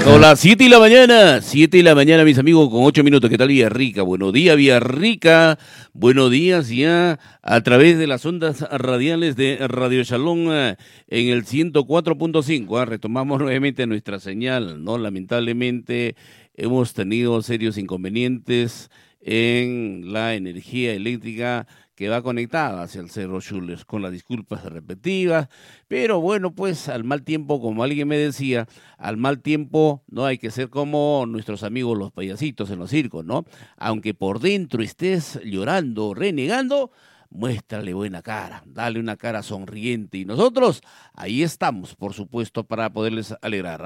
Hola, 7 de la mañana, 7 de la mañana, mis amigos, con 8 minutos. ¿Qué tal, Villarrica? Buenos días, Villarrica. Buenos días ya a través de las ondas radiales de Radio Shalom en el 104.5. Retomamos nuevamente nuestra señal, ¿no? Lamentablemente hemos tenido serios inconvenientes en la energía eléctrica que va conectada hacia el Cerro Schuller, con las disculpas repetidas, pero bueno, pues al mal tiempo, como alguien me decía, al mal tiempo no hay que ser como nuestros amigos los payasitos en los circos, ¿no? Aunque por dentro estés llorando, renegando, muéstrale buena cara, dale una cara sonriente y nosotros ahí estamos, por supuesto, para poderles alegrar,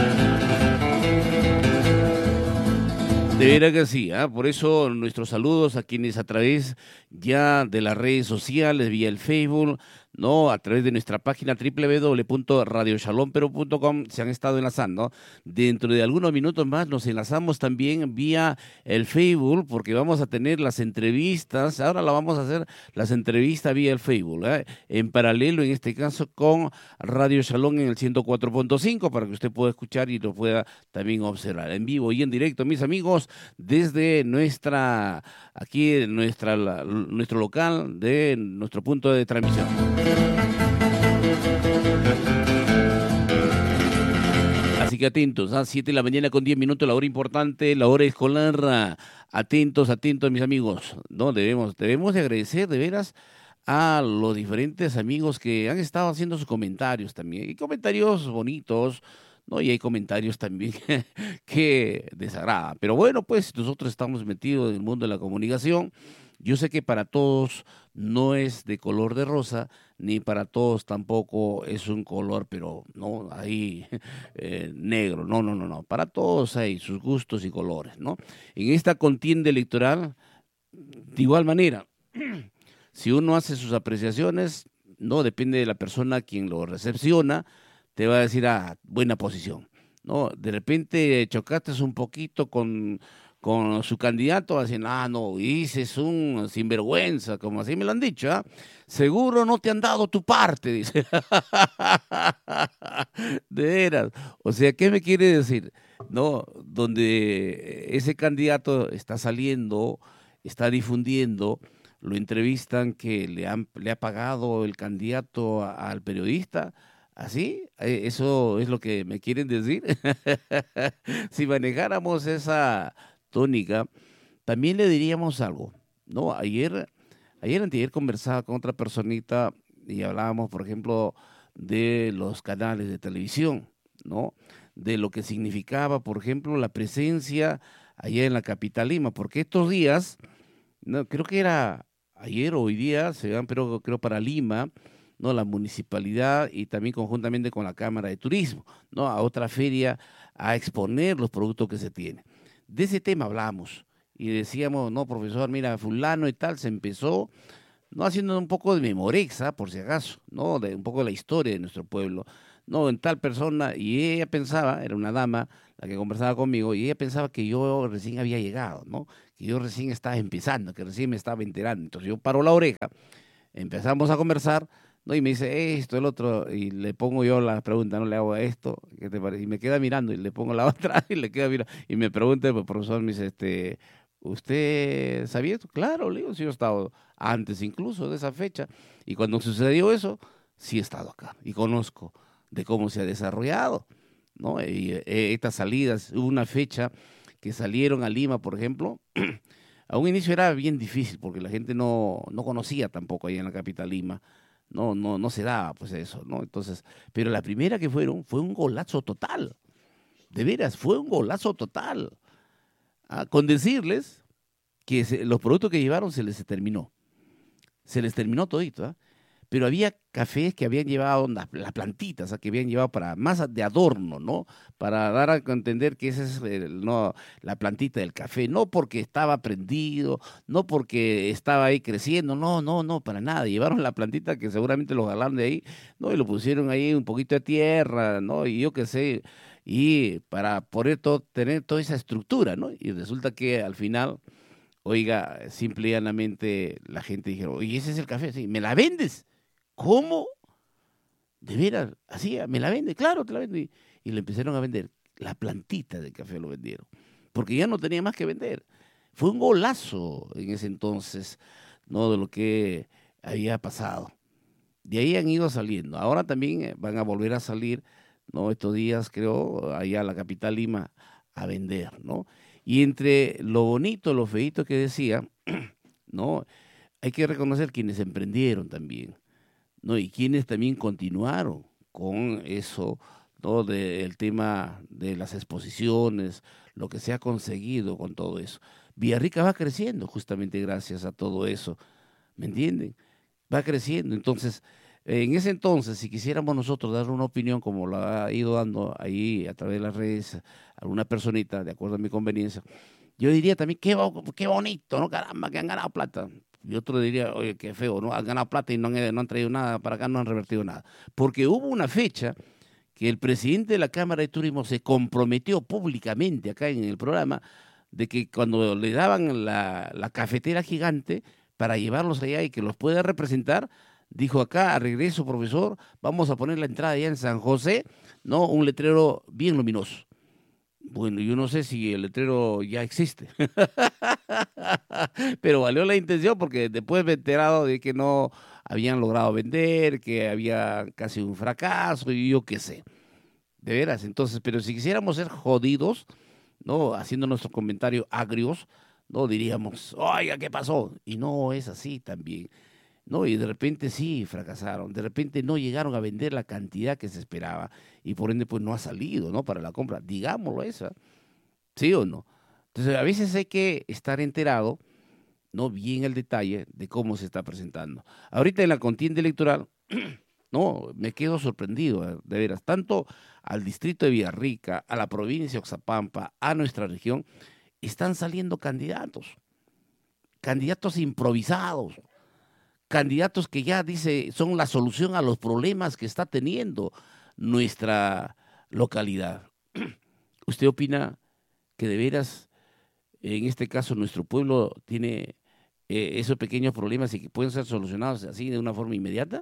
De veras que sí, por eso nuestros saludos a quienes a través ya de las redes sociales, vía el Facebook, ¿no? A través de nuestra página www.radioshalomperú.com se han estado enlazando. Dentro de algunos minutos más nos enlazamos también vía el Facebook, porque vamos a tener las entrevistas, ahora la vamos a hacer las entrevistas vía el Facebook, en paralelo en este caso con Radio Shalom en el 104.5, para que usted pueda escuchar y lo pueda también observar en vivo y en directo, mis amigos, desde nuestro local, de nuestro punto de transmisión. Así que atentos, 7 de la mañana con 10 minutos, la hora importante, la hora escolar. Atentos, mis amigos, ¿no? Debemos de agradecer de veras a los diferentes amigos que han estado haciendo sus comentarios también, y comentarios bonitos, ¿no? Y hay comentarios también que desagradan. Pero bueno, pues nosotros estamos metidos en el mundo de la comunicación. Yo sé que para todos no es de color de rosa, ni para todos tampoco es un color, pero no, ahí negro, no. Para todos hay sus gustos y colores, ¿no? En esta contienda electoral, de igual manera, si uno hace sus apreciaciones, no depende de la persona quien lo recepciona, te va a decir, buena posición, ¿no? De repente chocaste un poquito con su candidato, dicen, no, dices un sinvergüenza, como así me lo han dicho, seguro no te han dado tu parte, dice. De veras, o sea, ¿qué me quiere decir? No, donde ese candidato está saliendo, está difundiendo, lo entrevistan que le ha pagado el candidato al periodista. ¿Así? ¿Eso es lo que me quieren decir? Si manejáramos esa tónica, también le diríamos algo, ¿no? Anteayer conversaba con otra personita y hablábamos, por ejemplo, de los canales de televisión, ¿no? De lo que significaba, por ejemplo, la presencia allá en la capital Lima, porque estos días, no, creo que era ayer o hoy día, se van, pero creo para Lima, ¿no? La municipalidad y también conjuntamente con la Cámara de Turismo, ¿no? A otra feria a exponer los productos que se tienen. De ese tema hablamos y decíamos, no, profesor, mira, fulano y tal, se empezó, no, haciendo un poco de memorexa, por si acaso, ¿no? De un poco de la historia de nuestro pueblo, no, en tal persona, y ella pensaba, era una dama la que conversaba conmigo, y ella pensaba que yo recién había llegado, ¿no? Que yo recién estaba empezando, que recién me estaba enterando. Entonces yo paro la oreja, empezamos a conversar, ¿no? Y me dice esto, el otro, y le pongo yo la pregunta, no le hago esto, ¿qué te parece? Y me queda mirando, y le pongo la otra, y le queda mirando, y me pregunta, el profesor me dice, ¿usted sabía esto? Claro, le digo, si yo he estado antes incluso de esa fecha, y cuando sucedió eso, sí he estado acá, y conozco de cómo se ha desarrollado, ¿no? Y estas salidas, hubo una fecha que salieron a Lima, por ejemplo. A un inicio era bien difícil porque la gente no conocía tampoco ahí en la capital Lima, no se daba pues eso, ¿no? Entonces, pero la primera que fueron fue un golazo total, de veras, fue un golazo total. Con decirles que los productos que llevaron se les terminó todito, pero había cafés que habían llevado las plantitas, que habían llevado para más de adorno, ¿no? Para dar a entender que esa es no, la plantita del café, no porque estaba prendido, no porque estaba ahí creciendo, no, para nada. Llevaron la plantita que seguramente lo jalaron de ahí, ¿no? Y lo pusieron ahí un poquito de tierra, ¿no? Y yo qué sé, y para poder tener toda esa estructura, ¿no? Y resulta que al final, oiga, simple y llanamente la gente dijeron, oye, ese es el café, sí, ¿me la vendes? ¿Cómo? ¿De veras? Así, ¿me la vende? Claro, te la vendo. Y le empezaron a vender. la plantita de café lo vendieron, porque ya no tenía más que vender. Fue un golazo en ese entonces, ¿no? De lo que había pasado. De ahí han ido saliendo. Ahora también van a volver a salir, ¿no? Estos días, creo, allá a la capital Lima a vender, ¿no? Y entre lo bonito, lo feito que decía, ¿no? Hay que reconocer quienes emprendieron también, ¿no? Y quienes también continuaron con eso, ¿no? Del tema de las exposiciones, lo que se ha conseguido con todo eso. Villarrica va creciendo justamente gracias a todo eso, ¿me entienden? Va creciendo. Entonces, en ese entonces, si quisiéramos nosotros dar una opinión como la ha ido dando ahí a través de las redes alguna personita, de acuerdo a mi conveniencia, yo diría también, qué bonito, ¿no? Caramba, que han ganado plata. Y otro diría, oye, qué feo, ¿no? Han ganado plata y no han traído nada para acá, no han revertido nada. Porque hubo una fecha que el presidente de la Cámara de Turismo se comprometió públicamente acá en el programa de que cuando le daban la cafetera gigante para llevarlos allá y que los pueda representar, dijo acá, a regreso, profesor, vamos a poner la entrada allá en San José, ¿no? Un letrero bien luminoso. Bueno, yo no sé si el letrero ya existe, pero valió la intención porque después me he enterado de que no habían logrado vender, que había casi un fracaso y yo qué sé. De veras, entonces, pero si quisiéramos ser jodidos, ¿no? Haciendo nuestros comentarios agrios, ¿no? Diríamos, oiga, ¿qué pasó? Y no es así también, ¿no? Y de repente sí fracasaron, de repente no llegaron a vender la cantidad que se esperaba y por ende pues no ha salido, ¿no? Para la compra, digámoslo eso, ¿sí o no? Entonces a veces hay que estar enterado, ¿no? Bien el detalle de cómo se está presentando. Ahorita en la contienda electoral, no, me quedo sorprendido, de veras, tanto al distrito de Villarrica, a la provincia de Oxapampa, a nuestra región, están saliendo candidatos, candidatos improvisados, candidatos que ya dice son la solución a los problemas que está teniendo nuestra localidad. ¿Usted opina que de veras, en este caso, nuestro pueblo tiene esos pequeños problemas y que pueden ser solucionados así de una forma inmediata?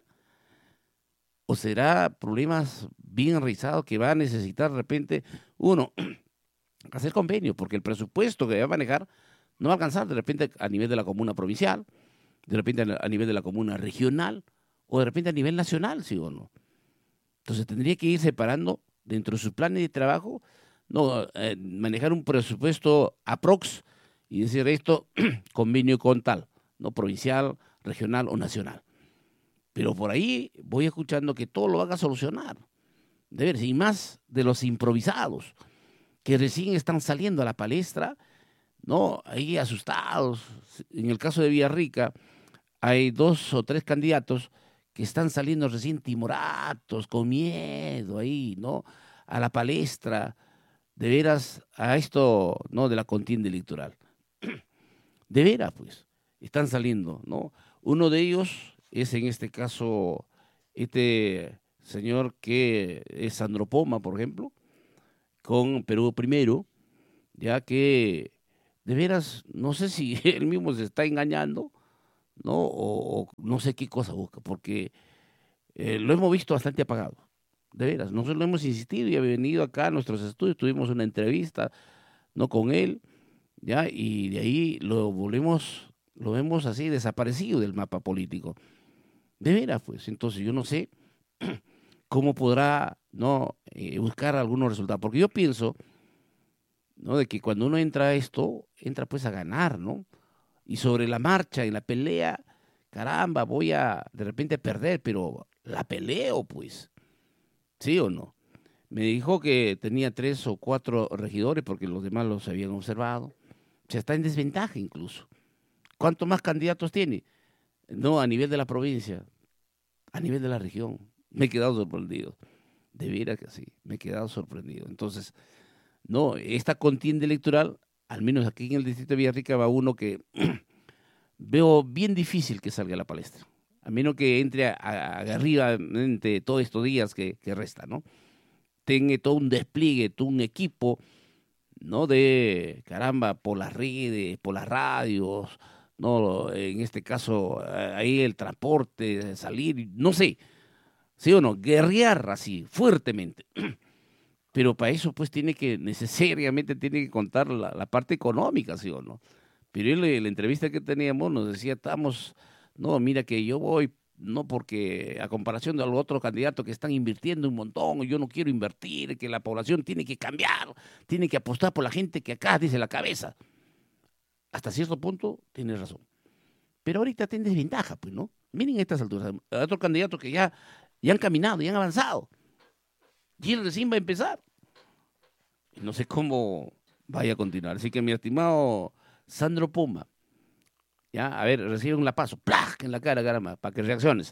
¿O será problemas bien enraizados que va a necesitar de repente uno hacer convenio? Porque el presupuesto que va a manejar no va a alcanzar de repente a nivel de la comuna provincial, de repente a nivel de la comuna regional o de repente a nivel nacional, ¿sí o no? Entonces tendría que ir separando dentro de sus planes de trabajo, no manejar un presupuesto aprox y decir esto convenio con tal, no provincial, regional o nacional. Pero por ahí voy escuchando que todo lo van a solucionar. De ver, y más de los improvisados, que recién están saliendo a la palestra, ¿no? Ahí asustados. En el caso de Villarrica, hay 2 o 3 candidatos que están saliendo recién timoratos, con miedo ahí, ¿no? A la palestra, de veras, a esto, ¿no? De la contienda electoral. De veras, pues, están saliendo, ¿no? Uno de ellos es en este caso este señor que es Sandro Poma, por ejemplo, con Perú Primero, ya que de veras no sé si él mismo se está engañando, ¿no? O no sé qué cosa busca, porque lo hemos visto bastante apagado, de veras. Nosotros lo hemos insistido y ha venido acá a nuestros estudios, tuvimos una entrevista, ¿no? Con él, ¿ya? Y de ahí lo vemos así desaparecido del mapa político. De veras, pues, entonces yo no sé cómo podrá, ¿no? Buscar algunos resultados, porque yo pienso, ¿no? De que cuando uno entra a esto, entra pues a ganar, ¿no? Y sobre la marcha, en la pelea, caramba, voy a de repente perder, pero la peleo, pues, ¿sí o no? Me dijo que tenía 3 o 4 regidores porque los demás los habían observado. O sea, está en desventaja incluso. ¿Cuántos más candidatos tiene? No a nivel de la provincia, a nivel de la región. Me he quedado sorprendido. De veras que sí, me he quedado sorprendido. Entonces, no, esta contienda electoral, al menos aquí en el distrito de Villarrica, va uno que veo bien difícil que salga a la palestra. A menos que entre agarridamente todos estos días que resta, ¿no? Tenga todo un despliegue, todo un equipo, ¿no? De, caramba, por las redes, por las radios, ¿no? En este caso, ahí el transporte, salir, no sé, ¿sí o no? Guerrear así, fuertemente. pero para eso pues necesariamente tiene que contar la parte económica, ¿sí o no? Pero él, en la entrevista que teníamos nos decía, no, mira que yo voy, no porque a comparación de los otros candidatos que están invirtiendo un montón, yo no quiero invertir, que la población tiene que cambiar, tiene que apostar por la gente que acá dice la cabeza. Hasta cierto punto tienes razón. Pero ahorita tienes desventaja, pues, ¿no? Miren estas alturas, otros candidatos que ya han caminado, ya han avanzado. Y él recién va a empezar. No sé cómo vaya a continuar. Así que mi estimado Sandro Puma, ya, a ver, recibe un lapazo, ¡plac! En la cara, caramba, para que reacciones.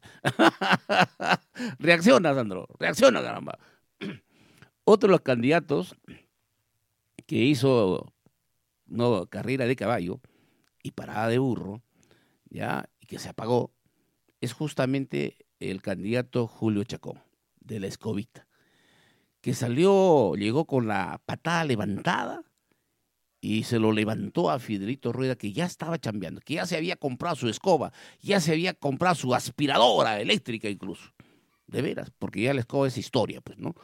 Reacciona, Sandro, reacciona, caramba. Otro de los candidatos que hizo carrera de caballo y parada de burro, ya, y que se apagó, es justamente el candidato Julio Chacón, de la Escobita, que llegó con la patada levantada y se lo levantó a Fidelito Rueda, que ya estaba chambeando, que ya se había comprado su escoba, ya se había comprado su aspiradora eléctrica incluso. De veras, porque ya la escoba es historia, pues, ¿no?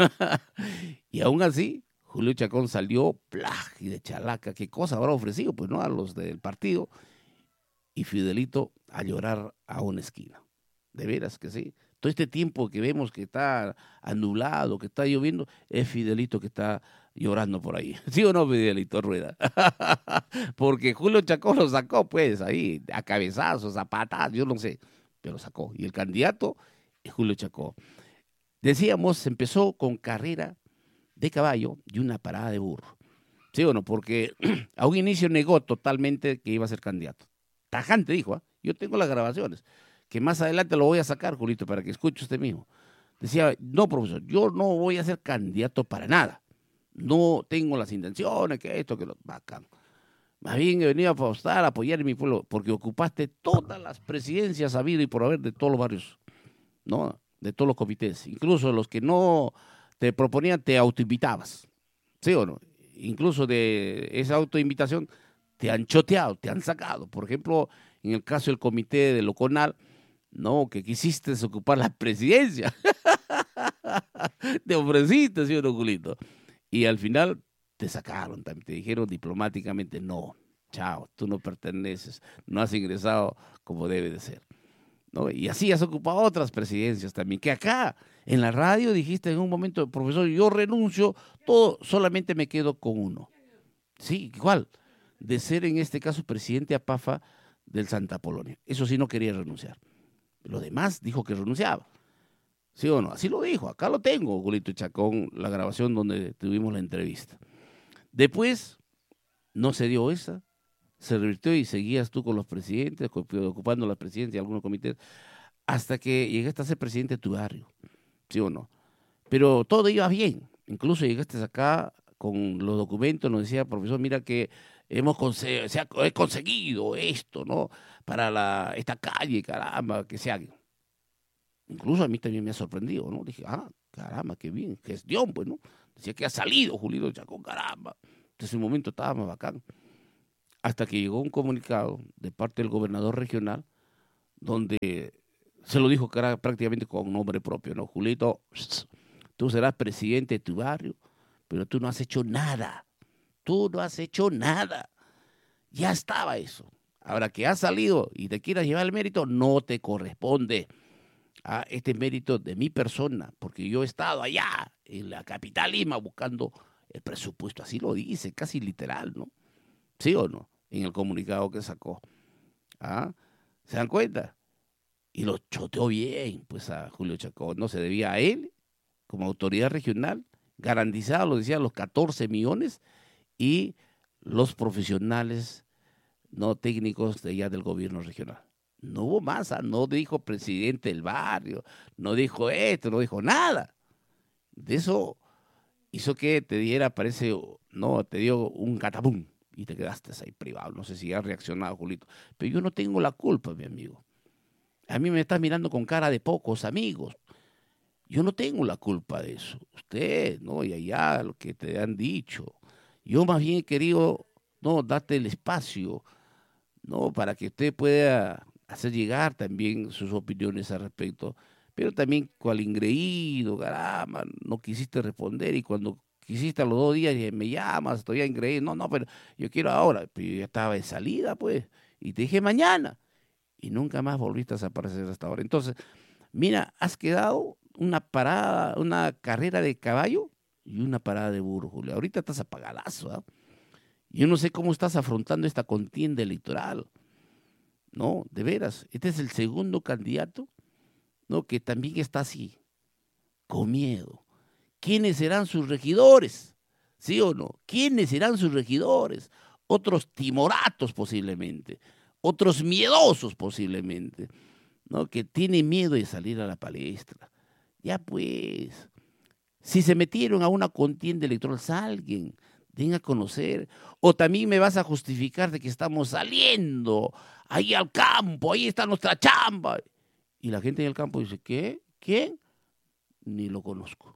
Y aún así, Julio Chacón salió y de chalaca, qué cosa habrá ofrecido, pues, ¿no? A los del partido, y Fidelito a llorar a una esquina. De veras que sí. Todo este tiempo que vemos que está anulado, que está lloviendo, es Fidelito que está llorando por ahí. ¿Sí o no, Fidelito Rueda? Porque Julio Chacón lo sacó, pues, ahí, a cabezazos, a patadas, yo no sé, pero lo sacó. Y el candidato es Julio Chacón. Decíamos, empezó con carrera de caballo y una parada de burro. ¿Sí o no? Porque a un inicio negó totalmente que iba a ser candidato. Tajante dijo, ¿eh? Yo tengo las grabaciones, que más adelante lo voy a sacar, Julito, para que escuche usted mismo. Decía, no, profesor, yo no voy a ser candidato para nada. No tengo las intenciones, que esto, que lo... Bacán. Más bien he venido a apostar, a apoyar a mi pueblo, porque ocupaste todas las presidencias habido y por haber de todos los barrios, ¿no? De todos los comités. Incluso los que no te proponían, te autoinvitabas. ¿Sí o no? Incluso de esa autoinvitación te han choteado, te han sacado. Por ejemplo, en el caso del comité de Loconal, no, que quisiste ocupar la presidencia. Te ofreciste, ¿sí o no, Julito? Y al final te sacaron también, te dijeron diplomáticamente, no, chao, tú no perteneces, no has ingresado como debe de ser, ¿no? Y así has ocupado otras presidencias también, que acá en la radio dijiste en un momento, profesor, yo renuncio, solamente me quedo con uno. Sí, igual, de ser en este caso presidente APAFA del Santa Polonia. Eso sí no quería renunciar. Lo demás dijo que renunciaba. ¿Sí o no? Así lo dijo. Acá lo tengo, Julito Chacón, la grabación donde tuvimos la entrevista. Después no se dio esa, se revirtió y seguías tú con los presidentes, ocupando la presidencia de algunos comités, hasta que llegaste a ser presidente de tu barrio. ¿Sí o no? Pero todo iba bien. Incluso llegaste acá con los documentos, nos decía, profesor, mira que he conseguido esto, ¿no? Para esta calle, caramba, que se haga. Incluso a mí también me ha sorprendido, ¿no? Dije, caramba, qué bien, gestión, pues, ¿no? Decía que ha salido Julito Chacón, caramba. En ese momento estaba más bacán. Hasta que llegó un comunicado de parte del gobernador regional, donde se lo dijo que era prácticamente con nombre propio, ¿no? Julito, tú serás presidente de tu barrio, pero tú no has hecho nada. Tú no has hecho nada. Ya estaba eso. Ahora que has salido y te quieras llevar el mérito, no te corresponde. Este mérito de mi persona, porque yo he estado allá en la capital Lima buscando el presupuesto, así lo dice, casi literal, ¿no? ¿Sí o no? En el comunicado que sacó. ¿Se dan cuenta? Y lo choteó bien, pues a Julio Chacón, no se debía a él, como autoridad regional, garantizado, lo decían, los 14 millones y los profesionales no técnicos de allá del gobierno regional. No hubo más, no dijo presidente del barrio, no dijo esto, no dijo nada. De eso hizo que te diera, parece, no, te dio un catapum y te quedaste ahí privado. No sé si has reaccionado, Julito, pero yo no tengo la culpa, mi amigo. A mí me estás mirando con cara de pocos amigos. Yo no tengo la culpa de eso. Usted, ¿no? Y allá lo que te han dicho. Yo más bien he querido, no, darte el espacio, ¿no? Para que usted pueda hacer llegar también sus opiniones al respecto. pero también cual ingreído, caramba, no quisiste responder y cuando quisiste a los 2 días me llamas, todavía ingreído, no, pero yo quiero ahora, pero yo ya estaba de salida, pues, y te dije mañana, y nunca más volviste a aparecer hasta ahora. Entonces, mira, has quedado una parada, una carrera de caballo y una parada de burro, Julio. Ahorita estás apagadazo, ¿ah? Yo no sé cómo estás afrontando esta contienda electoral, ¿no? De veras, este es el segundo candidato, ¿no? Que también está así, con miedo. ¿Quiénes serán sus regidores? ¿Sí o no? ¿Quiénes serán sus regidores? Otros timoratos posiblemente, otros miedosos posiblemente, ¿no? Que tienen miedo de salir a la palestra. Ya pues, si se metieron a una contienda electoral, salgan, den a conocer. O también me vas a justificar de que estamos saliendo ahí al campo, ahí está nuestra chamba. Y la gente en el campo dice, ¿qué? ¿Quién? Ni lo conozco.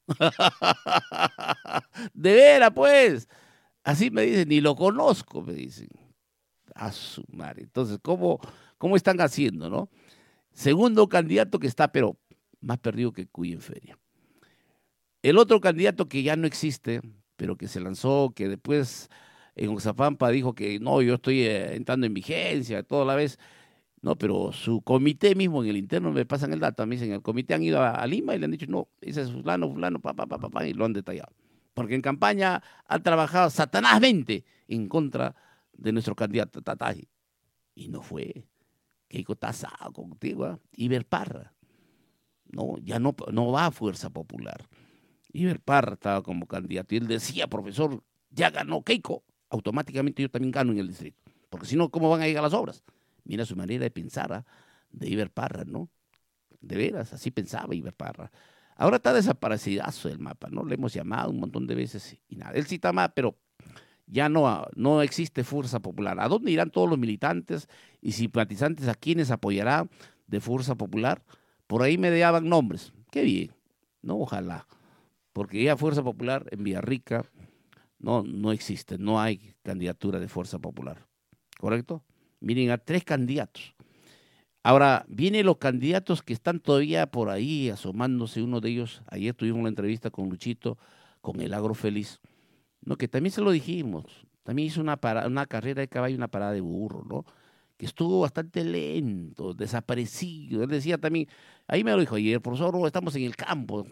De veras, pues. Así me dicen, ni lo conozco, me dicen. A su madre. Entonces, ¿cómo están haciendo, no? Segundo candidato que está, pero más perdido que cuy en feria. El otro candidato que ya no existe, pero que se lanzó, que después en Oxapampa dijo que no, yo estoy entrando en vigencia, toda la vez. No, pero su comité mismo en el interno me pasan el dato, me dicen, el comité han ido a Lima y le han dicho, no, ese es fulano, y lo han detallado. Porque en campaña han trabajado satanásmente en contra de nuestro candidato Tatay. Y no fue. Keiko está asado contigo, ¿eh? Iber Parra. No, ya no va a Fuerza Popular. Iber Parra estaba como candidato y él decía, profesor, ya ganó Keiko, automáticamente yo también gano en el distrito. Porque si no, ¿cómo van a llegar las obras? Mira su manera de pensar, ¿ah? De Iber Parra, ¿no? De veras, así pensaba Iber Parra. Ahora está desaparecidazo del mapa, ¿no? Le hemos llamado un montón de veces y nada. Él sí está más, pero ya no existe Fuerza Popular. ¿A dónde irán todos los militantes y simpatizantes? ¿A quiénes apoyará de Fuerza Popular? Por ahí me daban nombres. Qué bien, ¿no? Ojalá. Porque ya Fuerza Popular en Villarrica no existe, no hay candidatura de Fuerza Popular. ¿Correcto? Miren, a 3 candidatos. Ahora, vienen los candidatos que están todavía por ahí asomándose. Uno de ellos, ayer tuvimos una entrevista con Luchito, con el Agro Feliz, ¿no? Que también se lo dijimos. También hizo una carrera de caballo y una parada de burro, ¿no? Que estuvo bastante lento, desaparecido. Él decía también, ahí me lo dijo ayer, profesor, no, estamos en el campo.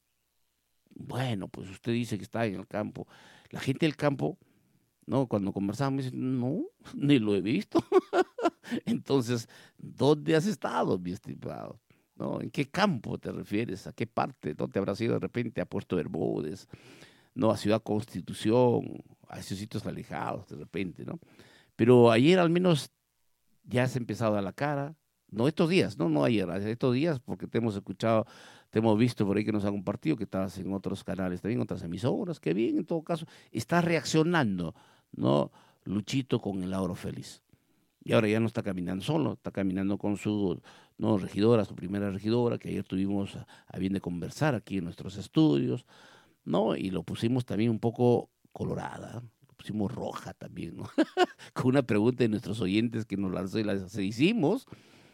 Bueno, pues usted dice que está en el campo. La gente del campo, ¿no? Cuando conversamos, me dice, no, ni lo he visto. Entonces, ¿dónde has estado, mi estimado? ¿No? ¿En qué campo te refieres? ¿A qué parte? ¿Dónde habrás ido de repente a Puerto Bermúdez? ¿No? A Ciudad Constitución, a esos sitios alejados de repente, ¿no? Pero ayer al menos ya has empezado a la cara. No estos días, no ayer, estos días, porque te hemos escuchado, te hemos visto por ahí que nos han compartido, que estabas en otros canales también, otras emisoras, qué bien, en todo caso, está reaccionando, ¿no? Luchito con el Auro Feliz. Y ahora ya no está caminando solo, está caminando con su no, regidora, su primera regidora, que ayer tuvimos a bien de conversar aquí en nuestros estudios, ¿no? Y lo pusimos también un poco colorada, lo pusimos roja también, ¿no? Con una pregunta de nuestros oyentes que nos lanzó y la hicimos,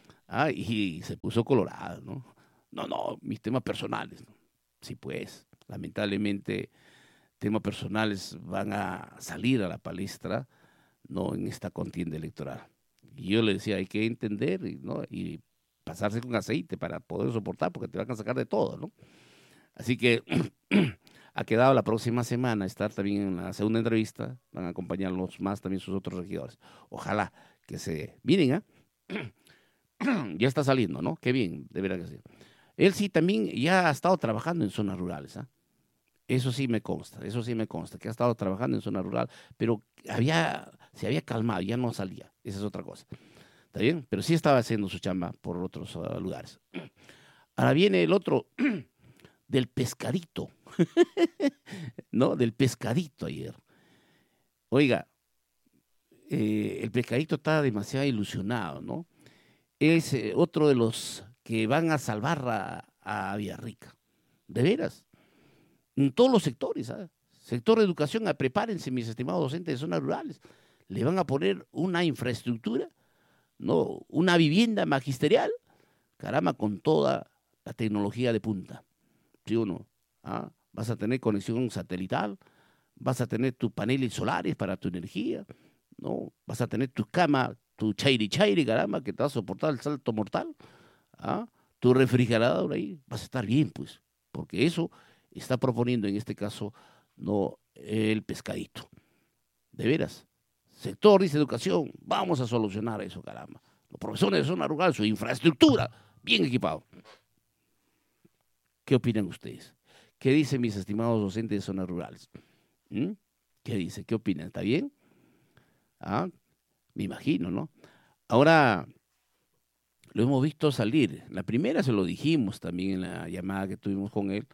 y se puso colorada, ¿no? No, mis temas personales, ¿no? Sí, pues, lamentablemente, temas personales van a salir a la palestra, ¿no? En esta contienda electoral. Y yo le decía, hay que entender, ¿no? Y pasarse con aceite para poder soportar, porque te van a sacar de todo, ¿no? Así que ha quedado la próxima semana estar también en la segunda entrevista, van a acompañarnos más también sus otros regidores. Ojalá que se miren, ¿ah? Ya está saliendo, ¿no? Qué bien, de verdad que sí. Él sí también ya ha estado trabajando en zonas rurales, ¿ah? Eso sí me consta, que ha estado trabajando en zona rural, pero se había calmado, ya no salía, esa es otra cosa. ¿Está bien? Pero sí estaba haciendo su chamba por otros lugares. Ahora viene el otro del pescadito, ¿no? Del pescadito ayer. Oiga, el pescadito está demasiado ilusionado, ¿no? Es otro de los que van a salvar a Villarrica. De veras, en todos los sectores, ¿sabes? Sector de educación, prepárense, mis estimados docentes de zonas rurales. Le van a poner una infraestructura, ¿no? Una vivienda magisterial, caramba, con toda la tecnología de punta, ¿sí o no? Vas a tener conexión satelital, vas a tener tus paneles solares para tu energía, ¿no? Vas a tener tu cama, tu chairi chairi, caramba, que te va a soportar el salto mortal, ¿ah? Tu refrigerador ahí, vas a estar bien, pues, porque eso está proponiendo en este caso, no el pescadito. De veras. Sector, dice educación, vamos a solucionar eso, caramba. Los profesores de zona rural, su infraestructura, bien equipado. ¿Qué opinan ustedes? ¿Qué dicen mis estimados docentes de zonas rurales? ¿Mm? ¿Qué dice? ¿Qué opinan? ¿Está bien? Me imagino, ¿no? Ahora lo hemos visto salir. La primera se lo dijimos también en la llamada que tuvimos con él.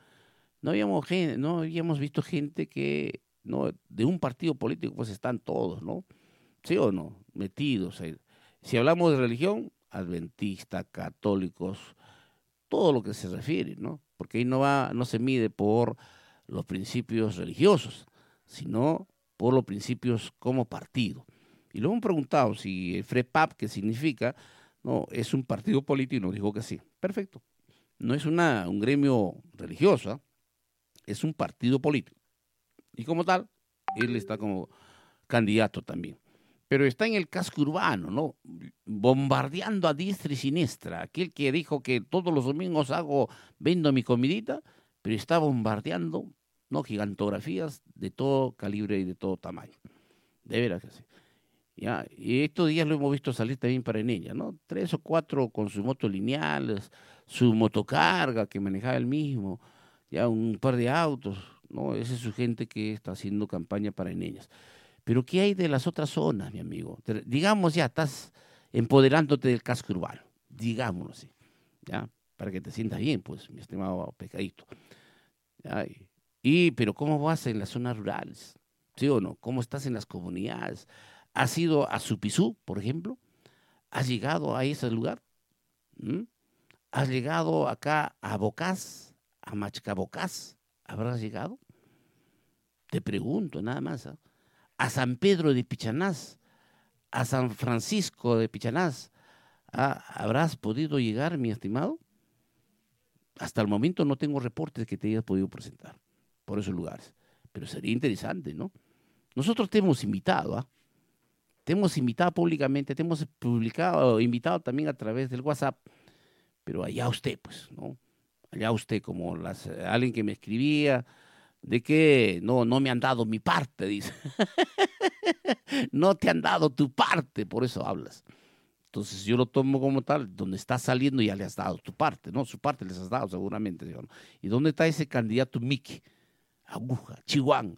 No habíamos visto gente que, no, de un partido político, pues están todos, ¿no? ¿Sí o no? Metidos ahí. Si hablamos de religión, adventistas, católicos, todo lo que se refiere, ¿no? Porque ahí no se mide por los principios religiosos, sino por los principios como partido. Y luego hemos preguntado si el FREPAP, que significa, no, es un partido político, y nos dijo que sí. Perfecto. No es un gremio religioso, ¿eh? Es un partido político. Y como tal, él está como candidato también. Pero está en el casco urbano, ¿no? Bombardeando a diestra y siniestra. Aquel que dijo que todos los domingos vendo mi comidita, pero está bombardeando, ¿no? Gigantografías de todo calibre y de todo tamaño. De veras que sí. Ya, y estos días lo hemos visto salir también para Eneña, ¿no? 3 o 4 con sus motos lineales, su motocarga que manejaba él mismo, ya un par de autos, ¿no? Esa es su gente que está haciendo campaña para Eneñas. Pero ¿qué hay de las otras zonas, mi amigo? Digamos ya, estás empoderándote del casco urbano, digámoslo así, ¿ya? Para que te sientas bien, pues, mi estimado pescadito. ¿Ya? Pero ¿cómo vas en las zonas rurales? ¿Sí o no? ¿Cómo estás en las comunidades? ¿Has ido a Supizú, por ejemplo? ¿Has llegado a ese lugar? ¿Mm? ¿Has llegado acá a Bocás, a Machcabocás? ¿Habrás llegado? Te pregunto, nada más. A San Pedro de Pichanás, a San Francisco de Pichanás. ¿Habrás podido llegar, mi estimado? Hasta el momento no tengo reportes que te hayas podido presentar por esos lugares. Pero sería interesante, ¿no? Nosotros te hemos invitado, ¿ah? Te hemos invitado públicamente, te hemos publicado, invitado también a través del WhatsApp, pero allá usted, pues, ¿no? Allá usted, como alguien que me escribía, de que no me han dado mi parte, dice. No te han dado tu parte, por eso hablas. Entonces yo lo tomo como tal, donde estás saliendo ya le has dado tu parte, ¿no? Su parte les has dado seguramente, ¿sí o no? ¿Y dónde está ese candidato Miki? Aguja, Chihuahua.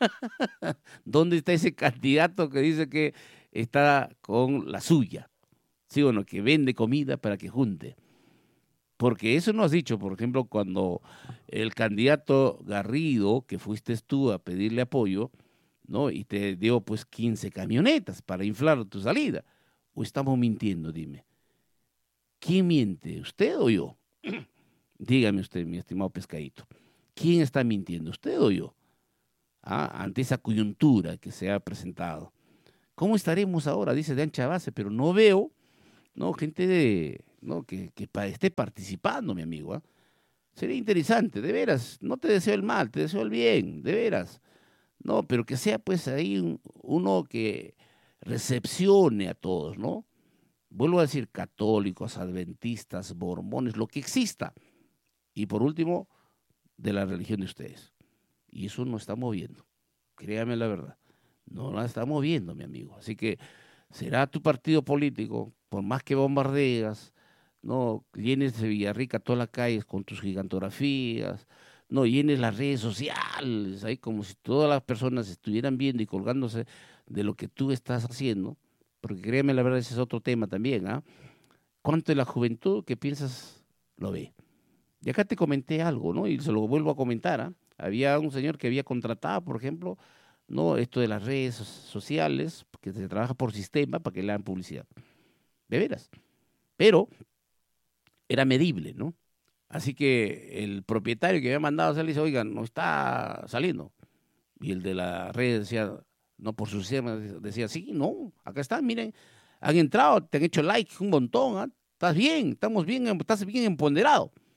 ¿Dónde está ese candidato que dice que está con la suya? ¿Sí o no? Que vende comida para que junte. Porque eso no has dicho, por ejemplo, cuando el candidato Garrido, que fuiste tú a pedirle apoyo, ¿no? Y te dio pues 15 camionetas para inflar tu salida. ¿O estamos mintiendo? Dime. ¿Quién miente? ¿Usted o yo? Dígame usted, mi estimado pescadito. ¿Quién está mintiendo? ¿Usted o yo? Ante esa coyuntura que se ha presentado. ¿Cómo estaremos ahora? Dice de ancha base, pero no veo, ¿no? Gente ¿no? que esté participando, mi amigo. Sería interesante, de veras. No te deseo el mal, te deseo el bien, de veras. No, pero que sea pues ahí uno que recepcione a todos, ¿no? Vuelvo a decir, católicos, adventistas, mormones, lo que exista. Y por último, de la religión de ustedes. Y eso no está moviendo. Créame la verdad. No la está moviendo, mi amigo. Así que será tu partido político, por más que bombardeas, no llenes de Villarrica todas las calles con tus gigantografías, no llenes las redes sociales, ahí como si todas las personas estuvieran viendo y colgándose de lo que tú estás haciendo, porque créeme la verdad, ese es otro tema también, ¿ah? ¿Cuánto de la juventud que piensas lo ve? Y acá te comenté algo, ¿no? Y se lo vuelvo a comentar, ¿ah? Había un señor que había contratado, por ejemplo, ¿no? Esto de las redes sociales, que se trabaja por sistema para que le hagan publicidad. De veras. Pero era medible, ¿no? Así que el propietario que había mandado a hacer le dice, oigan, no está saliendo. Y el de la red decía, no, por su sistema, decía, sí, no, acá están, miren, han entrado, te han hecho like un montón, ¿ah? Estás bien, estás bien empoderado.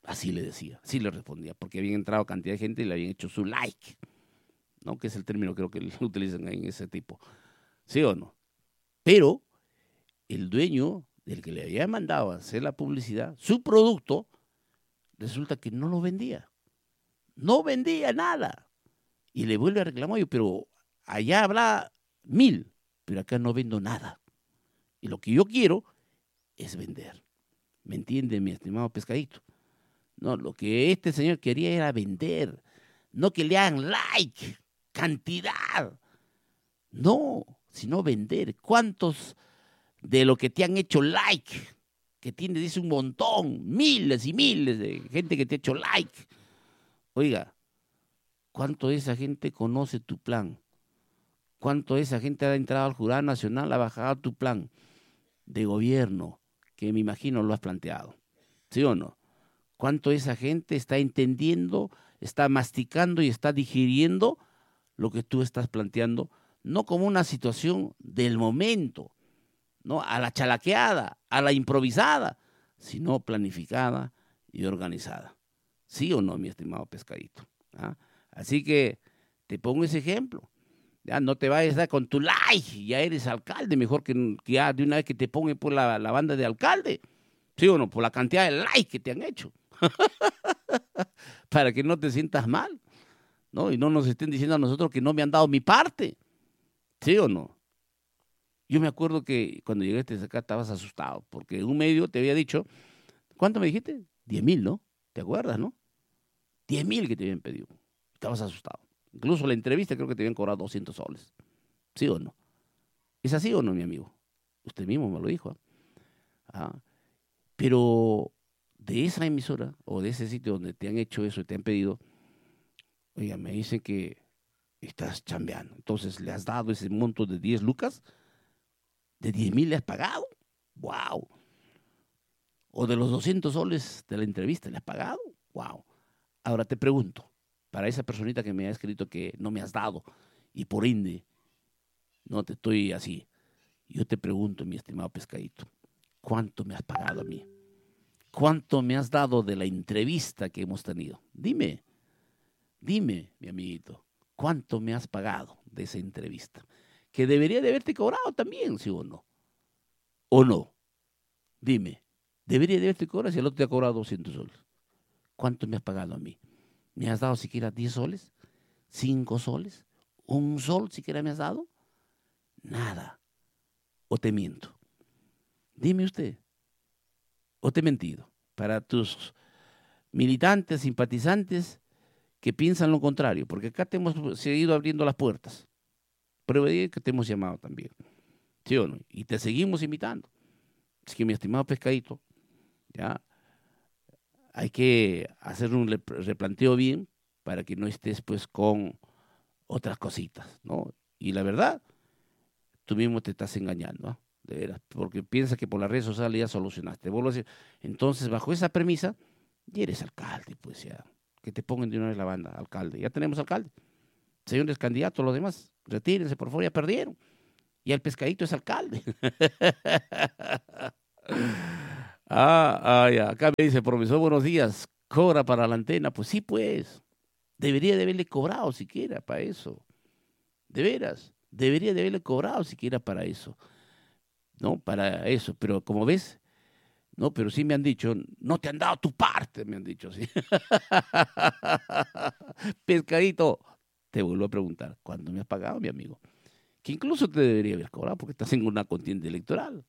Así le decía, así le respondía, porque habían entrado cantidad de gente y le habían hecho su like, ¿no? Que es el término creo que utilizan ahí en ese tipo. ¿Sí o no? Pero el dueño del que le había mandado a hacer la publicidad, su producto, resulta que no lo vendía. No vendía nada. Y le vuelve a reclamar, yo, pero allá habrá 1000, pero acá no vendo nada. Y lo que yo quiero es vender. ¿Me entiende, mi estimado pescadito? No, lo que este señor quería era vender, no que le hagan like, cantidad. No, sino vender. ¿Cuántos de lo que te han hecho like? Que tienes, dice un montón, miles y miles de gente que te ha hecho like. Oiga, ¿cuánto de esa gente conoce tu plan? ¿Cuánto de esa gente ha entrado al Jurado Nacional, ha bajado tu plan de gobierno, que me imagino lo has planteado? ¿Sí o no? ¿Cuánto de esa gente está entendiendo, está masticando y está digiriendo lo que tú estás planteando? No como una situación del momento, no a la chalaqueada, a la improvisada, sino planificada y organizada. ¿Sí o no, mi estimado pescadito? ¿Ah? Así que te pongo ese ejemplo. Ya no te vayas a dar con tu like, ya eres alcalde, mejor que ya de una vez que te pongan por la banda de alcalde. ¿Sí o no? Por la cantidad de likes que te han hecho. Para que no te sientas mal, ¿no? Y no nos estén diciendo a nosotros que no me han dado mi parte. ¿Sí o no? Yo me acuerdo que cuando llegaste acá estabas asustado, porque un medio te había dicho, ¿cuánto me dijiste? 10.000, ¿no? ¿Te acuerdas, no? 10.000 que te habían pedido. Estabas asustado. Incluso la entrevista creo que te habían cobrado 200 soles. ¿Sí o no? ¿Es así o no, mi amigo? Usted mismo me lo dijo. ¿Eh? Ah, pero de esa emisora o de ese sitio donde te han hecho eso y te han pedido, oiga, me dicen que estás chambeando. Entonces le has dado ese monto de 10 lucas, de 10.000 le has pagado. ¡Wow! O de los 200 soles de la entrevista le has pagado. ¡Wow! Ahora te pregunto, para esa personita que me ha escrito que no me has dado y por ende no te estoy así, yo te pregunto, mi estimado pescadito, ¿cuánto me has pagado a mí? ¿Cuánto me has dado de la entrevista que hemos tenido? Dime, dime, mi amiguito, ¿cuánto me has pagado de esa entrevista? Que debería de haberte cobrado también, ¿sí o no? ¿O no? Dime, debería de haberte cobrado si el otro te ha cobrado 200 soles. ¿Cuánto me has pagado a mí? ¿Me has dado siquiera 10 soles? ¿5 soles? ¿Un sol siquiera me has dado? Nada. ¿O te miento? Dime usted, ¿o te he mentido? Para tus militantes, simpatizantes que piensan lo contrario, porque acá te hemos seguido abriendo las puertas. Prueba de que te hemos llamado también. ¿Sí o no? Y te seguimos invitando. Es que mi estimado pescadito, ya hay que hacer un replanteo bien para que no estés pues con otras cositas, ¿no? Y la verdad, tú mismo te estás engañando, ¿no? De veras, porque piensas que por las redes sociales ya solucionaste. Vuelvo a decir, entonces, bajo esa premisa, ya eres alcalde, pues ya. Que te pongan de una vez la banda, alcalde. Ya tenemos alcalde. Señores candidatos, los demás, retírense, por favor, ya perdieron. Y el pescadito es alcalde. Ya. Acá me dice, profesor, buenos días. ¿Cobra para la antena? Pues sí, pues. Debería de haberle cobrado siquiera para eso. De veras. Debería de haberle cobrado siquiera para eso. ¿No? Para eso. Pero como ves, no, pero sí me han dicho, no te han dado tu parte, me han dicho, sí. Pescadito, te vuelvo a preguntar, ¿cuándo me has pagado, mi amigo? Que incluso te debería haber cobrado porque estás en una contienda electoral.